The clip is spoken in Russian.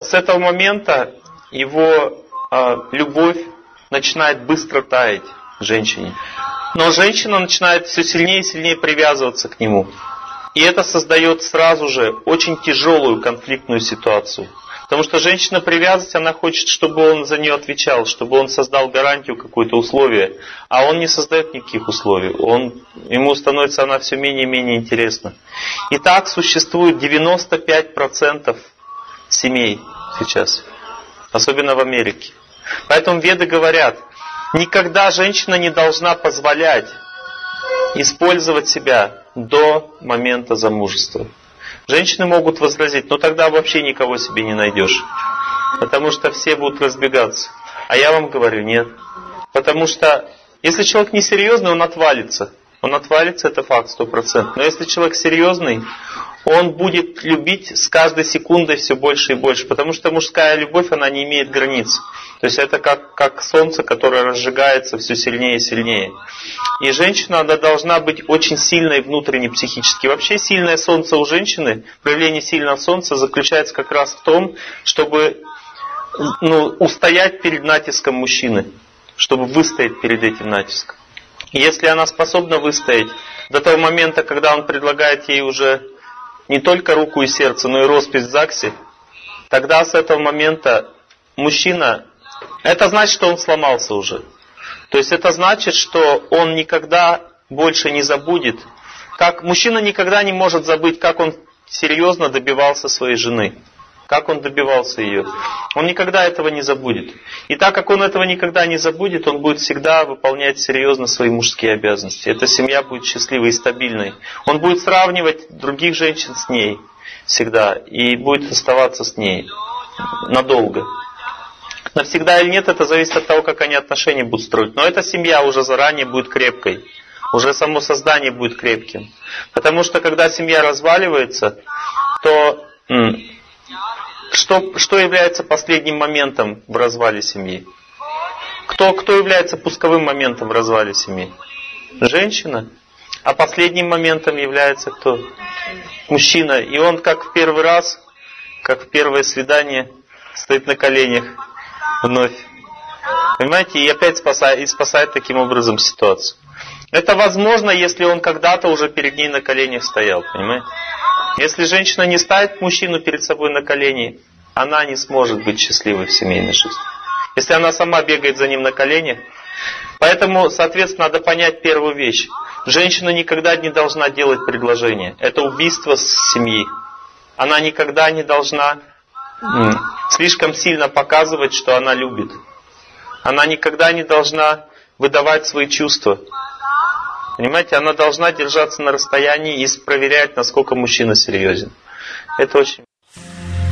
с этого момента его любовь начинает быстро таять женщине. Но женщина начинает все сильнее и сильнее привязываться к нему. И это создает сразу же очень тяжелую конфликтную ситуацию. Потому что женщина привязывается, она хочет, чтобы он за нее отвечал, чтобы он создал гарантию, какое-то условие. А он не создает никаких условий. Ему становится она все менее и менее интересна. И так существует 95% семей сейчас. Особенно в Америке. Поэтому веды говорят, никогда женщина не должна позволять использовать себя до момента замужества. Женщины могут возразить, но тогда вообще никого себе не найдешь. Потому что все будут разбегаться. А я вам говорю, нет. Потому что если человек несерьезный, он отвалится. Он отвалится, это факт 100%. Но если человек серьезный, он будет любить с каждой секундой все больше и больше. Потому что мужская любовь, она не имеет границ. То есть это как солнце, которое разжигается все сильнее и сильнее. И женщина, она должна быть очень сильной внутренне психически. Вообще сильное солнце у женщины, проявление сильного солнца заключается как раз в том, чтобы устоять перед натиском мужчины. Чтобы выстоять перед этим натиском. И если она способна выстоять до того момента, когда он предлагает ей уже не только руку и сердце, но и роспись в ЗАГСе, тогда с этого момента мужчина, это значит, что он сломался уже. То есть это значит, что он никогда больше не забудет. Мужчина никогда не может забыть, как он серьезно добивался своей жены. Как он добивался ее. Он никогда этого не забудет. И так как он этого никогда не забудет, он будет всегда выполнять серьезно свои мужские обязанности. Эта семья будет счастливой и стабильной. Он будет сравнивать других женщин с ней всегда. И будет оставаться с ней надолго. Навсегда или нет, это зависит от того, как они отношения будут строить. Но эта семья уже заранее будет крепкой. Уже само создание будет крепким. Потому что когда семья разваливается, то что является последним моментом в развале семьи? Кто является пусковым моментом в развале семьи? Женщина. А последним моментом является кто? Мужчина. И он как в первый раз, как в первое свидание, стоит на коленях вновь. Понимаете? И опять спасает таким образом ситуацию. Это возможно, если он когда-то уже перед ней на коленях стоял. Понимаете? Если женщина не ставит мужчину перед собой на колени, она не сможет быть счастливой в семейной жизни. Если она сама бегает за ним на коленях. Поэтому, соответственно, надо понять первую вещь. Женщина никогда не должна делать предложение. Это убийство семьи. Она никогда не должна слишком сильно показывать, что она любит. Она никогда не должна выдавать свои чувства. Понимаете, она должна держаться на расстоянии и проверять, насколько мужчина серьезен. Это очень